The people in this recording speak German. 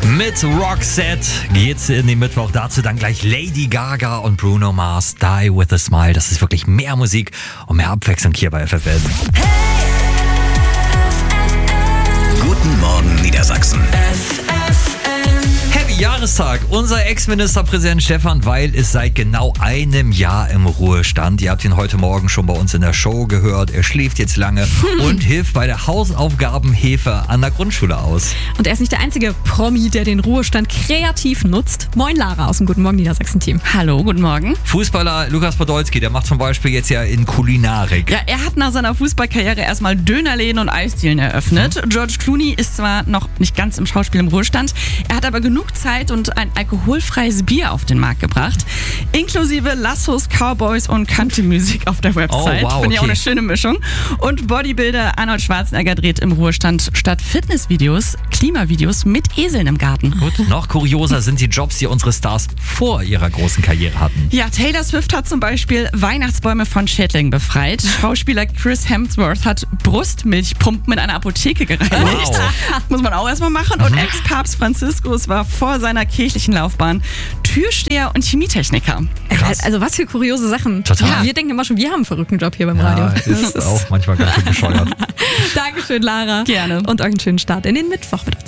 Mit Roxette geht's in den Mittwoch. Dazu dann gleich Lady Gaga und Bruno Mars, Die With A Smile. Das ist wirklich mehr Musik und mehr Abwechslung hier bei FFN. Guten Morgen Niedersachsen. Happy Jahrestag. Unser Ex-Ministerpräsident Stefan Weil ist seit genau einem Jahr im Ruhestand. Ihr habt ihn heute Morgen schon bei uns in der Show gehört. Er schläft jetzt lange und hilft bei der Hausaufgabenhilfe an der Grundschule aus. Und er ist nicht der einzige Promi, der den Ruhestand kreativ nutzt. Moin Lara aus dem Guten Morgen Niedersachsen-Team. Hallo, guten Morgen. Fußballer Lukas Podolski, der macht zum Beispiel jetzt ja in Kulinarik. Ja, er hat nach seiner Fußballkarriere erstmal Dönerläden und Eisdielen eröffnet. George Clooney ist zwar noch nicht ganz im Schauspiel im Ruhestand, er hat aber genug Zeit und ein alkoholfreies Bier auf den Markt gebracht. Inklusive Lassos, Cowboys und Country-Musik auf der Website. Oh, wow, Finde ich auch okay. eine schöne Mischung. Und Bodybuilder Arnold Schwarzenegger dreht im Ruhestand statt Fitnessvideos Klimavideos mit Eseln im Garten. Gut, noch kurioser sind die Jobs, die unsere Stars vor ihrer großen Karriere hatten. Ja, Taylor Swift hat zum Beispiel Weihnachtsbäume von Schädlingen befreit. Schauspieler Chris Hemsworth hat Brustmilchpumpen in einer Apotheke gereinigt. Wow. Muss man auch erstmal machen. Und Ex-Papst Franziskus war vor seiner kirchlichen Laufbahn Türsteher und Chemietechniker. Krass. Also was für kuriose Sachen. Total. Ja, wir denken immer schon, wir haben einen verrückten Job hier beim Ja, Radio. ist auch manchmal ganz schön bescheuert. Dankeschön, Lara. Gerne. Und euch einen schönen Start in den Mittwoch mit uns.